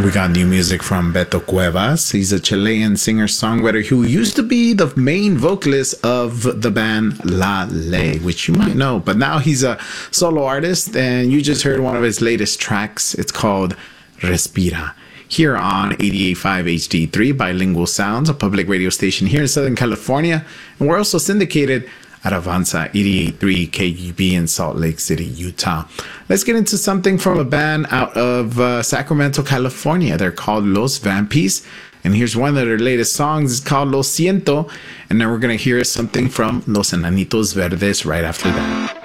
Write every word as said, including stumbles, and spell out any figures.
We got new music from Beto Cuevas. He's a Chilean singer-songwriter who used to be the main vocalist of the band La Ley, which you might know, but now he's a solo artist, and you just heard one of his latest tracks. It's called Respira. Here on eighty-eight point five H D three, Bilingual Sounds, a public radio station here in Southern California, and we're also syndicated at Avanza eighty-eight point three K U B in Salt Lake City, Utah. Let's get into something from a band out of uh, Sacramento, California. They're called Los Vampies, and here's one of their latest songs. It's called Lo Siento, and then we're going to hear something from Los Enanitos Verdes right after that.